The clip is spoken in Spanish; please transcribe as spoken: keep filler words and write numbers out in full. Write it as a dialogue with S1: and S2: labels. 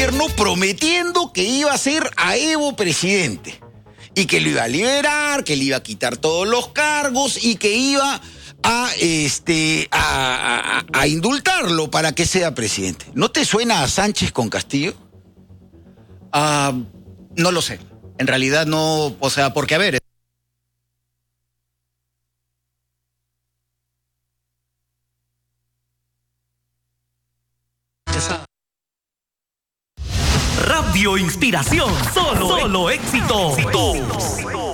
S1: gobierno prometiendo que iba a hacer a Evo presidente y que lo iba a liberar, que le iba a quitar todos los cargos y que iba a, este, a, a, a indultarlo para que sea presidente. ¿No te suena a Sánchez con Castillo?
S2: Ah, no lo sé. En realidad no, o sea, porque a ver...
S3: Radio Inspiración, solo, solo éxito. éxito.